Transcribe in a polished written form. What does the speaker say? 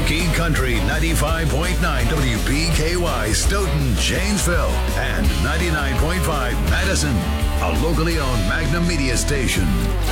Talking Country 95.9 WBKY Stoughton, Janesville, and 99.5 Madison, a locally owned Magnum Media station.